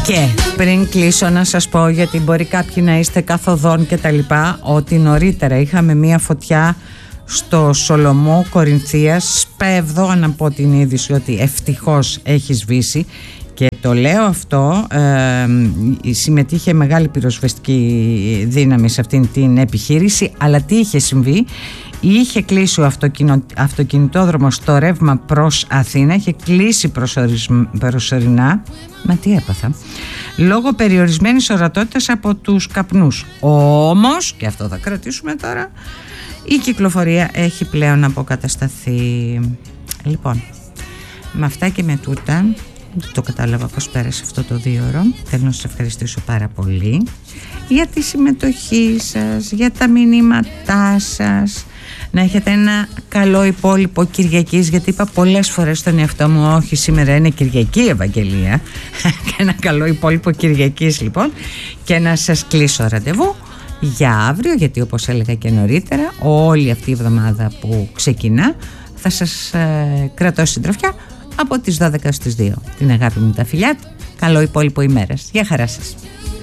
Και πριν κλείσω να σας πω, γιατί μπορεί κάποιοι να είστε καθοδόν και τα λοιπά, ότι νωρίτερα είχαμε μία φωτιά στο Σολομό Κορινθίας. Σπέβδω να πω την είδηση ότι ευτυχώς έχει σβήσει. Και το λέω αυτό, συμμετείχε μεγάλη πυροσβεστική δύναμη σε αυτήν την επιχείρηση. Αλλά τι είχε συμβεί? Είχε κλείσει ο αυτοκινητόδρομος στο ρεύμα προς Αθήνα, είχε κλείσει προσωρινά. Μα τι έπαθα? Λόγω περιορισμένης ορατότητας από τους καπνούς. Όμως, και αυτό θα κρατήσουμε τώρα, η κυκλοφορία έχει πλέον αποκατασταθεί. Λοιπόν, με αυτά και με τούτα, δεν το κατάλαβα πώς πέρασε αυτό το 2ωρο. Θέλω να σας ευχαριστήσω πάρα πολύ για τη συμμετοχή σας, για τα μηνύματά σας. Να έχετε ένα καλό υπόλοιπο Κυριακής, γιατί είπα πολλές φορές στον εαυτό μου, όχι, σήμερα είναι Κυριακή Ευαγγελία. Και ένα καλό υπόλοιπο Κυριακής λοιπόν. Και να σας κλείσω ραντεβού για αύριο, γιατί όπως έλεγα και νωρίτερα, όλη αυτή η εβδομάδα που ξεκινά θα σας κρατώ συντροφιά από τις 12 στις 2. Την αγάπη μου, τα φιλιά, καλό υπόλοιπο ημέρας. Γεια χαρά σας.